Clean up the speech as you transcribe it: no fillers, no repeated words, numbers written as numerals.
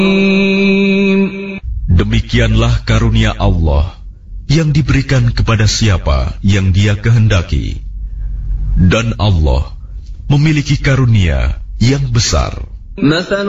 Demikianlah karunia Allah yang diberikan kepada siapa yang Dia kehendaki. Dan Allah memiliki karunia yang besar.